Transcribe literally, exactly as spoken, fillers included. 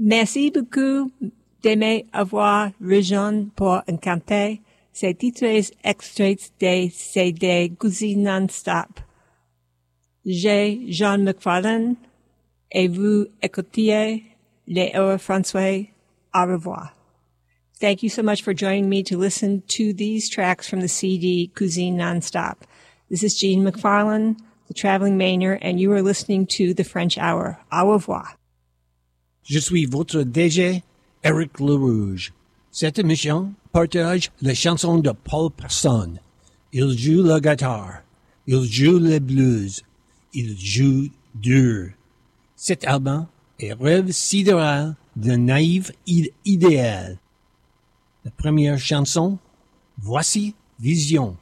Merci beaucoup de m'avoir rejoint pour un canté. Ces titres extraits des C D Cuisine Non-Stop. J'ai John McFarlane et vous écoutiez Léo François. Au revoir. Thank you so much for joining me to listen to these tracks from the C D Cuisine Non-Stop. This is Jean McFarlane, the Traveling Mainer, and you are listening to The French Hour. Au revoir. Je suis votre D J, Eric LeRouge. Cette émission partage les chansons de Paul Personne. Il joue la guitare. Il joue le blues. Il joue dur. Cet album est rêve sidéral d'un naïf idéal. La première chanson, Voici Vision.